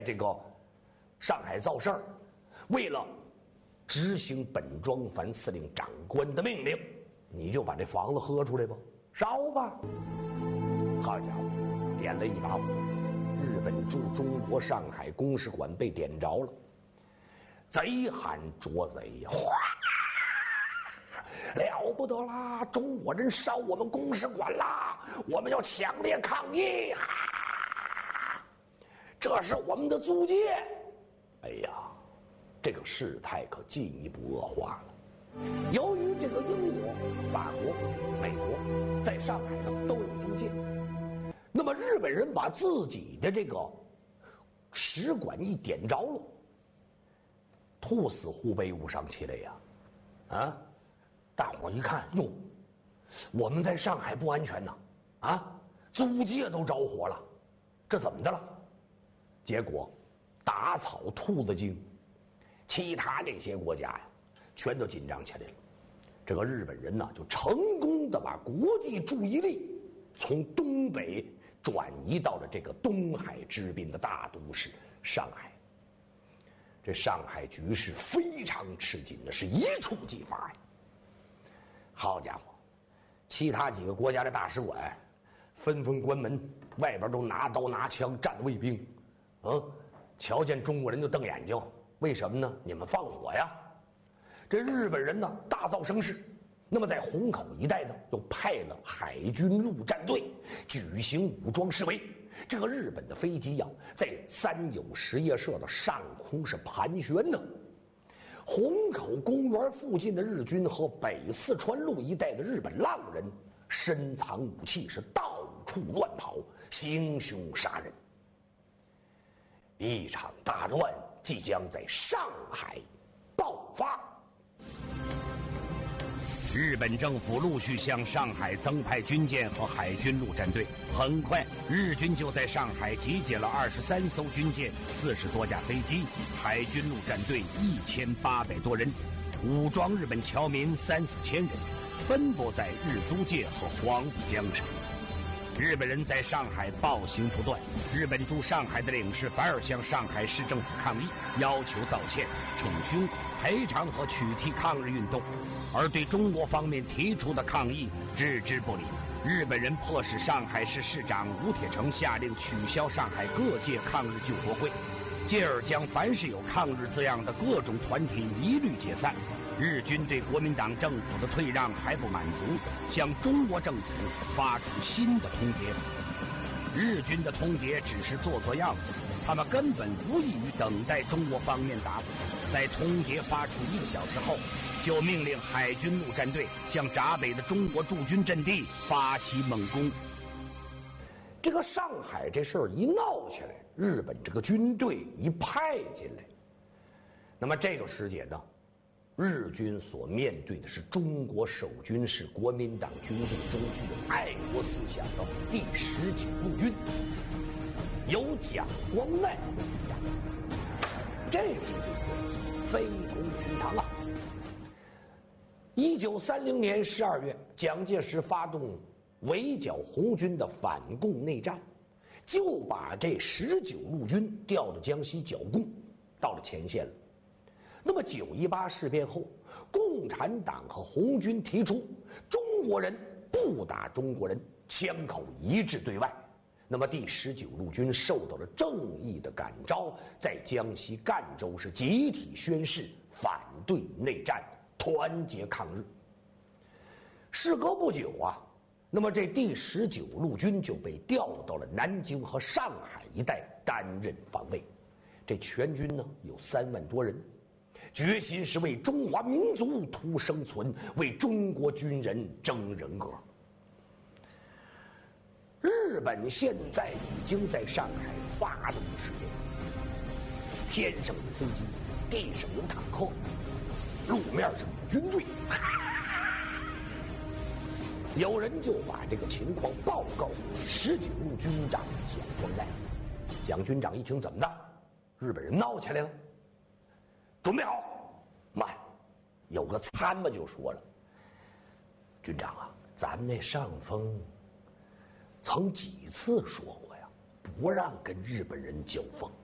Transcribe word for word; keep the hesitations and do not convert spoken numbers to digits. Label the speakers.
Speaker 1: 这个上海造事儿，为了执行本庄繁司令长官的命令，你就把这房子喝出来吧，烧吧。好家伙，点了一把火，日本驻中国上海公使馆被点着了，贼喊捉贼呀！哗，了不得啦！中国人烧我们公使馆啦！我们要强烈抗议！哈，这是我们的租界！哎呀，这个事态可进一步恶化了。由于这个英国、法国、美国在上海呢都有租界，那么日本人把自己的这个使馆一点着了，兔死狐悲无上其类呀！啊，大伙一看，哟，我们在上海不安全呐，啊，租界都着火了，这怎么的了？结果打草兔子精，其他这些国家呀，全都紧张起来了。这个日本人呢，就成功的把国际注意力从东北转移到了这个东海之滨的大都市上海。这上海局势非常吃紧的，是一触即发呀！好家伙，其他几个国家的大使馆纷纷关门，外边都拿刀拿枪站卫兵，嗯，瞧见中国人就瞪眼睛，为什么呢？你们放火呀！这日本人呢大造声势，那么在虹口一带呢，又派了海军陆战队举行武装示威。这个日本的飞机呀，在三友实业社的上空是盘旋呢。虹口公园附近的日军和北四川路一带的日本浪人深藏武器，是到处乱跑，行凶杀人。一场大乱即将在上海爆发。
Speaker 2: 日本政府陆续向上海增派军舰和海军陆战队，很快日军就在上海集结了二十三艘军舰、四十多架飞机，海军陆战队一千八百多人，武装日本侨民三四千人，分布在日租界和黄浦江上。日本人在上海暴行不断，日本驻上海的领事反而向上海市政府抗议，要求道歉、惩凶、赔偿和取缔抗日运动，而对中国方面提出的抗议置之不理。日本人迫使上海市市长吴铁城下令取消上海各界抗日救国会，继而将凡是有抗日字样的各种团体一律解散。日军对国民党政府的退让还不满足，向中国政府发出新的通牒。日军的通牒只是做做样子，他们根本无异于等待中国方面答复。在通牒发出一个小时后，就命令海军陆战队向闸北的中国驻军阵地发起猛攻。
Speaker 1: 这个上海这事儿一闹起来，日本这个军队一派进来，那么这个时节呢，日军所面对的是中国守军是国民党军队中具有爱国思想的第十九路军，由蒋光鼐为军长。这支军队非同寻常啊！一九三零年十二月，蒋介石发动围剿红军的反共内战，就把这十九路军调到江西剿共，到了前线了。那么九一八事变后，共产党和红军提出中国人不打中国人，枪口一致对外。那么第十九路军受到了正义的感召，在江西赣州是集体宣誓反对内战，团结抗日。事隔不久啊，那么这第十九路军就被调到了南京和上海一带担任防卫。这全军呢有三万多人，决心是为中华民族图生存，为中国军人争人格。日本现在已经在上海发动事变，天上有飞机，地上有坦克，路面上有军队。有人就把这个情况报告给十九路军长蒋光鼐。蒋军长一听，怎么的？日本人闹起来了？准备好，慢！有个参谋就说了：“军长啊，咱们那上峰曾几次说过呀，不让跟日本人交锋。